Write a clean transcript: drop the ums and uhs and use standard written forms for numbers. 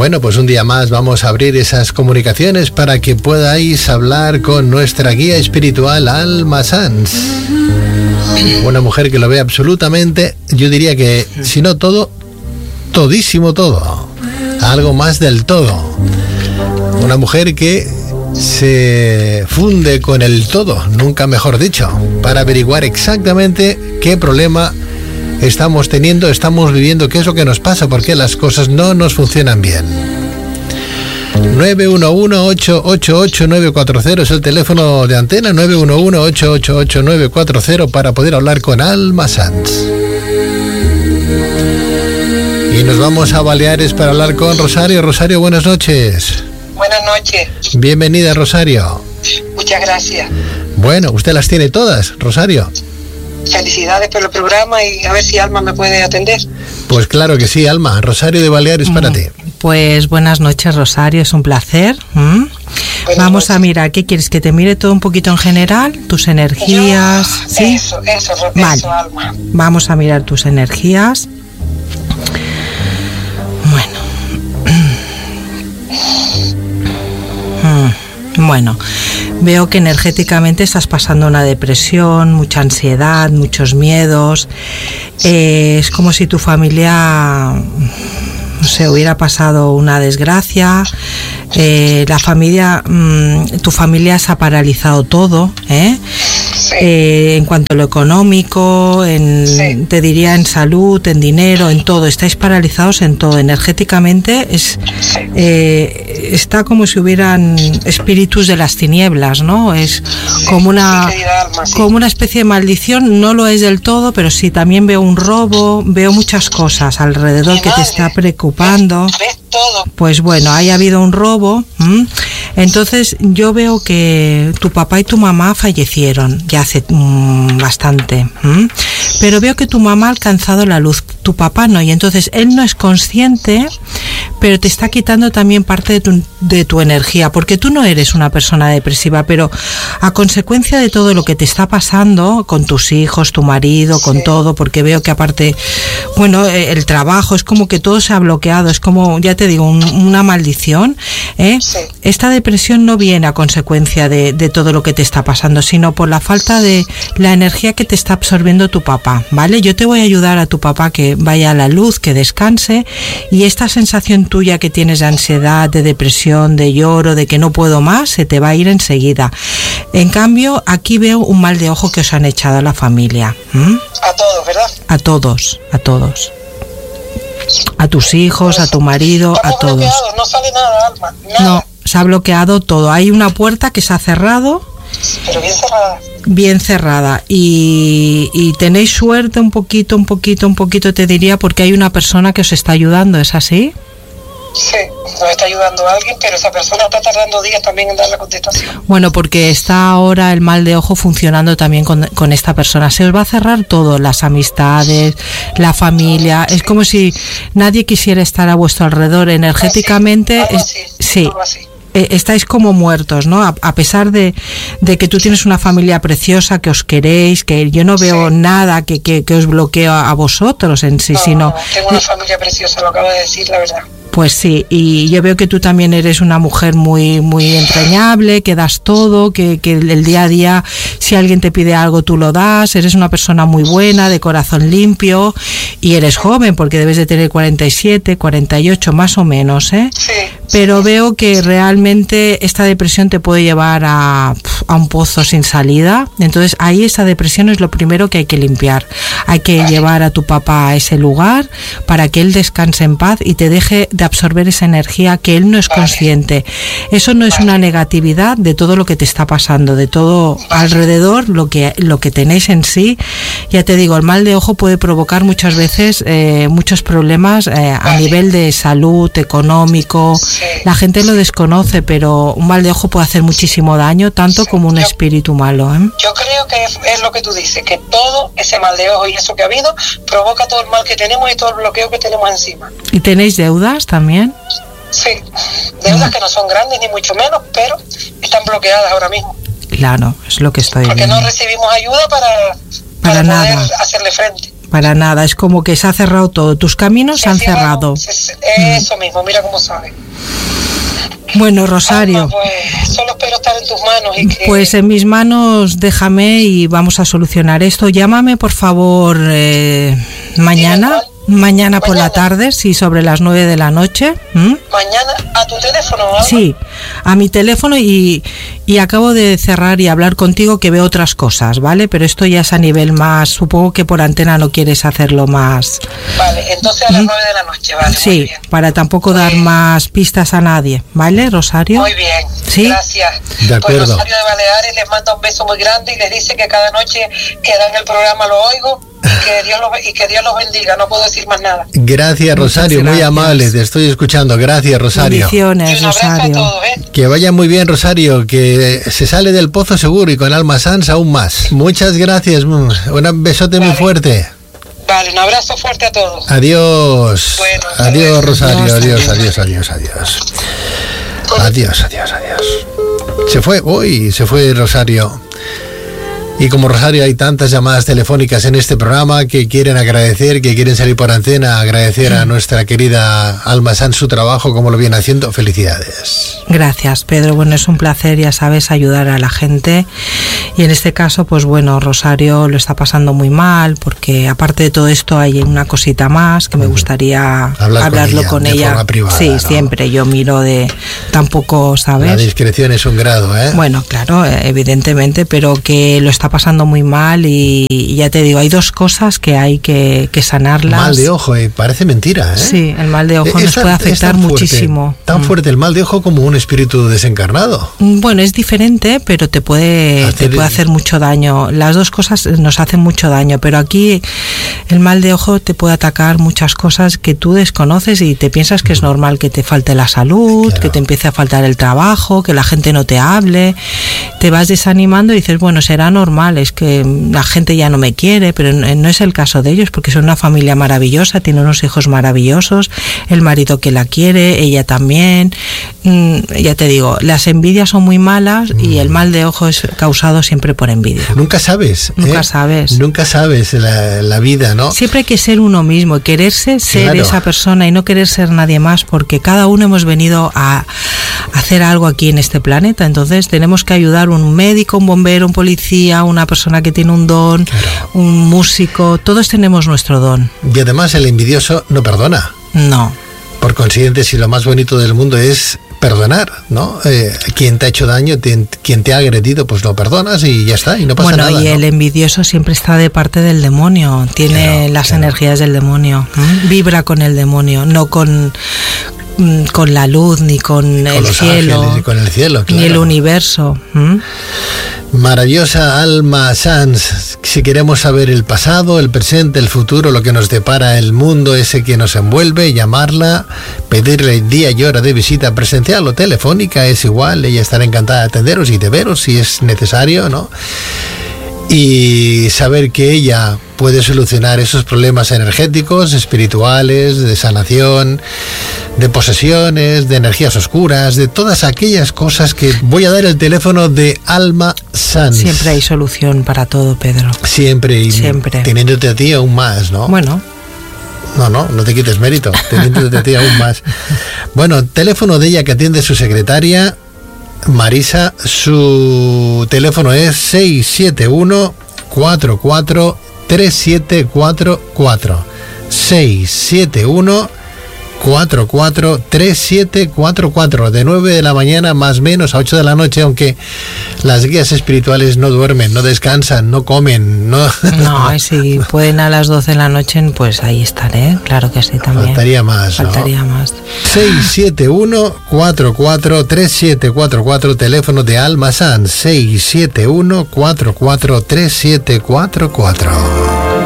Bueno, pues un día más vamos a abrir esas comunicaciones para que podáis hablar con nuestra guía espiritual, Alma Sanz. Una mujer que lo ve absolutamente, yo diría que, si no todo, todísimo todo. Algo más del todo. Una mujer que se funde con el todo, nunca mejor dicho, para averiguar exactamente qué problema estamos teniendo, estamos viviendo, qué es lo que nos pasa, por qué las cosas no nos funcionan bien. 911-888-940 es el teléfono de antena, 911-888-940 para poder hablar con Alma Sanz. Y nos vamos a Baleares para hablar con Rosario. Rosario, buenas noches. Buenas noches. Bienvenida, Rosario. Muchas gracias. Bueno, usted las tiene todas, Rosario. Felicidades por el programa y a ver si Alma me puede atender. Pues claro que sí, Alma. Rosario de Baleares para ti. Pues buenas noches, Rosario, es un placer. Vamos a mirar, ¿qué quieres? ¿Que te mire todo un poquito en general? ¿Tus energías? ¿Sí? Eso, vale. Alma. Vamos a mirar tus energías. Bueno, veo que energéticamente estás pasando una depresión, mucha ansiedad, muchos miedos. Es como si tu familia, no sé, hubiera pasado una desgracia. La familia, tu familia se ha paralizado todo, en cuanto a lo económico, te diría en salud, en dinero, en todo. Estáis paralizados en todo. Energéticamente está como si hubieran espíritus de las tinieblas, ¿no? Es como una especie de maldición. No lo es del todo, pero sí también veo un robo, veo muchas cosas alrededor que te está preocupando. Todo. Pues bueno, haya habido un robo. Entonces yo veo que tu papá y tu mamá fallecieron ya hace bastante, pero veo que tu mamá ha alcanzado la luz, tu papá no, y entonces él no es consciente, pero te está quitando también parte de tu energía, porque tú no eres una persona depresiva, pero a consecuencia de todo lo que te está pasando con tus hijos, tu marido, con todo, porque veo que aparte, bueno, el trabajo, es como que todo se ha bloqueado, es como, ya te digo, una maldición, Esta depresión no viene a consecuencia de todo lo que te está pasando, sino por la falta de la energía que te está absorbiendo tu papá, ¿vale? Yo te voy a ayudar a tu papá que vaya a la luz, que descanse, y esta sensación tuya que tienes de ansiedad, de depresión, de lloro, de que no puedo más, se te va a ir enseguida. En cambio, aquí veo un mal de ojo que os han echado a la familia. A todos, ¿verdad? A todos. A tus hijos, a tu marido, a todos. Bloqueado, no sale nada, Alma. Nada. No, se ha bloqueado todo. Hay una puerta que se ha cerrado. Pero bien cerrada. Bien cerrada. Y tenéis suerte un poquito, te diría, porque hay una persona que os está ayudando, ¿es así? Sí, nos está ayudando alguien, pero esa persona está tardando días también en dar la contestación. Bueno, porque está ahora el mal de ojo funcionando también con esta persona. Se os va a cerrar todo, las amistades, la familia. Es como si nadie quisiera estar a vuestro alrededor energéticamente. Algo así, sí. Algo así. Estáis como muertos, ¿no? A pesar de que tú tienes una familia preciosa, que os queréis, que yo no veo nada que os bloquee a vosotros en sí, sino... Tengo una familia preciosa, lo acabo de decir, la verdad. Pues sí, y yo veo que tú también eres una mujer muy muy entrañable, que das todo, que el día a día, si alguien te pide algo, tú lo das, eres una persona muy buena, de corazón limpio, y eres joven, porque debes de tener 47, 48, más o menos, ¿eh? Sí. Pero veo que realmente esta depresión te puede llevar a un pozo sin salida. Entonces ahí esa depresión es lo primero que hay que limpiar. Hay que llevar a tu papá a ese lugar para que él descanse en paz y te deje de absorber esa energía que él no es consciente. Eso no es una negatividad de todo lo que te está pasando, de todo alrededor, lo que tenéis en sí. Ya te digo, el mal de ojo puede provocar muchas veces muchos problemas a nivel de salud, económico. La gente lo desconoce, pero un mal de ojo puede hacer muchísimo daño, tanto como un espíritu malo, ¿eh? Yo creo que es lo que tú dices, que todo ese mal de ojo y eso que ha habido provoca todo el mal que tenemos y todo el bloqueo que tenemos encima. ¿Y tenéis deudas también? Sí, deudas que no son grandes ni mucho menos, pero están bloqueadas ahora mismo. Claro, es lo que estoy porque viendo. No recibimos ayuda para nada. poder hacerle frente. para nada. Es como que se ha cerrado todo. Tus caminos se han cerrado. Eso mismo, mira cómo sabe. Bueno, Rosario. Alma, pues solo espero estar en tus manos. Y que... Pues en mis manos déjame y vamos a solucionar esto. Llámame, por favor, mañana. Mañana por la tarde, sí, sobre las 9 de la noche. ¿Mañana a tu teléfono o algo? Sí, a mi teléfono y acabo de cerrar y hablar contigo que veo otras cosas, ¿vale? Pero esto ya es a nivel más, supongo que por antena no quieres hacerlo más. Vale, entonces a las 9 de la noche, vale. Sí, muy bien. para tampoco dar más pistas a nadie, ¿vale, Rosario? Muy bien, ¿sí? Gracias. De acuerdo. Pues Rosario de Baleares les manda un beso muy grande y les dice que cada noche que dan el programa lo oigo y que Dios los bendiga, no puedo decir más nada. Gracias, Rosario, muy amable, te estoy escuchando. Gracias, Rosario. Bendiciones, Y un abrazo Rosario. a todos, Que vaya muy bien, Rosario, que se sale del pozo seguro y con Alma Sans aún más. Muchas gracias, un besote muy fuerte. Vale, un abrazo fuerte a todos. Adiós. Bueno, adiós, Rosario, adiós, adiós. Adiós. Se fue Rosario. Y como Rosario hay tantas llamadas telefónicas en este programa que quieren agradecer, que quieren salir por antena, agradecer a nuestra querida Alma Sans su trabajo, como lo viene haciendo. Felicidades. Gracias, Pedro. Bueno, es un placer, ya sabes, ayudar a la gente. Y en este caso, pues bueno, Rosario lo está pasando muy mal, porque aparte de todo esto hay una cosita más que me gustaría hablarlo con ella. De forma privada, sí, ¿no? Siempre yo miro de tampoco, ¿sabes? La discreción es un grado, ¿eh? Bueno, claro, evidentemente, pero que lo está pasando muy mal y ya te digo, hay dos cosas que hay que sanarlas. Mal de ojo, parece mentira, ¿eh? Sí, el mal de ojo nos puede afectar muchísimo. Tan fuerte el mal de ojo como un espíritu desencarnado. Bueno, es diferente, pero te puede hacer mucho daño. Las dos cosas nos hacen mucho daño, pero aquí el mal de ojo te puede atacar muchas cosas que tú desconoces y te piensas que es normal que te falte la salud, claro, que te empiece a faltar el trabajo, que la gente no te hable, te vas desanimando y dices, bueno, será normal, es que la gente ya no me quiere, pero no es el caso de ellos, porque son una familia maravillosa, tienen unos hijos maravillosos, el marido que la quiere, ella también. Ya te digo, las envidias son muy malas y el mal de ojo es causado siempre por envidia. Nunca sabes. Nunca sabes. Nunca sabes la vida, ¿no? Siempre hay que ser uno mismo y quererse ser esa persona y no querer ser nadie más, porque cada uno hemos venido a hacer algo aquí en este planeta. Entonces tenemos que ayudar, un médico, un bombero, un policía, una persona que tiene un don, un músico, todos tenemos nuestro don. Y además el envidioso no perdona. No. Por consiguiente, si lo más bonito del mundo es perdonar, ¿no? Quien te ha hecho daño, quien te ha agredido, pues lo perdonas y ya está, y no pasa nada. Bueno, y el envidioso siempre está de parte del demonio, tiene las energías del demonio, vibra con el demonio, no con la luz, ni con el cielo, ángeles, ni con el cielo, claro, ni el universo. Maravillosa Alma Sans. Si queremos saber el pasado, el presente, el futuro, lo que nos depara el mundo ese que nos envuelve, llamarla, pedirle día y hora de visita presencial o telefónica, es igual, ella estará encantada de atenderos y de veros si es necesario, ¿no? Y saber que ella puede solucionar esos problemas energéticos, espirituales, de sanación, de posesiones, de energías oscuras, de todas aquellas cosas que... Voy a dar el teléfono de Alma Sans. Siempre hay solución para todo, Pedro. Siempre, y siempre. Teniéndote a ti aún más, ¿no? Bueno. No te quites mérito, teniéndote a ti aún más. Bueno, teléfono de ella que atiende su secretaria, Marisa, su teléfono es 671 44 3744. 671 44 3744, de 9 de la mañana más o menos a 8 de la noche, aunque las guías espirituales no duermen, no descansan, no comen, no si pueden a las 12 de la noche, pues ahí estaré, claro que sí, también. Faltaría más, Faltaría más. 671 44 3744, teléfono de Alma Sans, 671 44 3744.